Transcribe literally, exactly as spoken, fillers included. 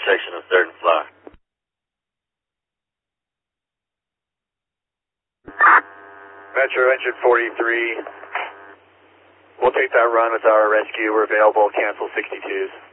intersection of third and Flower. Metro engine forty-three. We'll take that run with our rescue. We're available. Cancel sixty-twos.